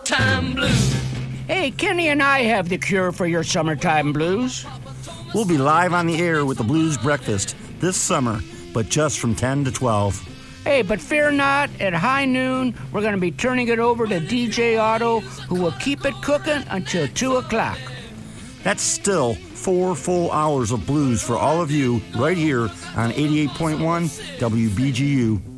summertime blues. Hey, Kenny and I have the cure for your summertime blues. We'll be live on the air with the Blues Breakfast this summer, but just from 10 to 12. Hey, but fear not, at high noon, we're going to be turning it over to DJ Otto, who will keep it cooking until 2 o'clock. That's still 4 full hours of blues for all of you right here on 88.1 WBGU.